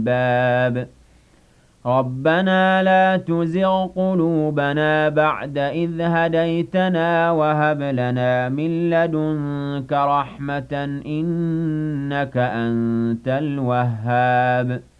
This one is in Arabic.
الْأَلْبَابِ رَبَّنَا لَا تُزِغْ قُلُوبَنَا بَعْدَ إِذْ هَدَيْتَنَا وَهَبْ لَنَا مِن لَّدُنكَ رَحْمَةً ۖ إِنَّكَ أَنتَ الْوَهَّابُ